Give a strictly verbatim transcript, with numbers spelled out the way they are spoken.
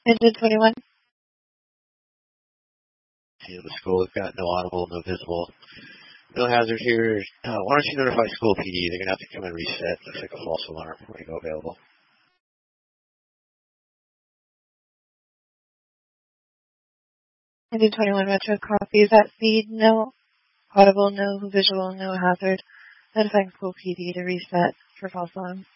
Engine twenty-one. See the school, we've got no audible, no visible, no hazard here. Uh, why don't you notify school P D? They're going to have to come and reset. Looks like a false alarm. Where you go available. Engine twenty-one Metro copies at speed, no audible, no visual, no hazard. Notifying school P D to reset for false alarm.